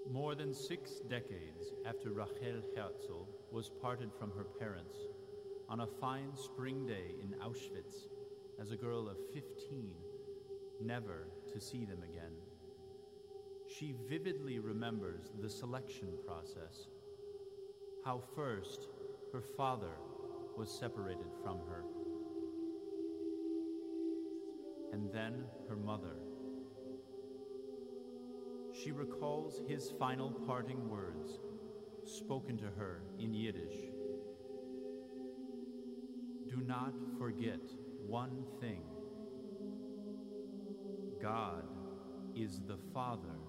More than 6 decades after Rachel Herzl was parted from her parents, on a fine spring day in Auschwitz, as a girl of 15, never to see them again, she vividly remembers the selection process, how first her father was separated from her, and then her mother. She recalls his final parting words, spoken to her in Yiddish. Do not forget one thing. God is the Father